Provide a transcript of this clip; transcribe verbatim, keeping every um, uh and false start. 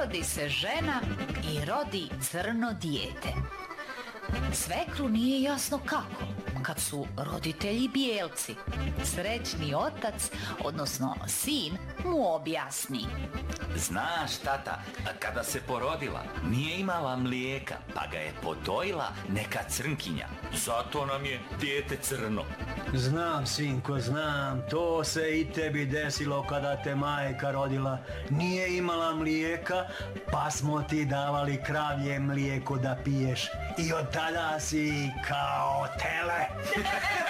porodi se žena i rodi crno dijete. Svekru nije jasno kako, kad su roditelji bijelci. Srećni otac, odnosno sin, mu objasni. Znaš, tata, kada se porodila, nije imala mlijeka, pa ga je podojila neka crnkinja. Zato nam je dijete crno. Znam, sinko, znam, to se i tebi desilo kada te majka rodila. Nije imala mlijeka, pa smo ti davali kravlje mlijeko da piješ. I od tada si kao tele.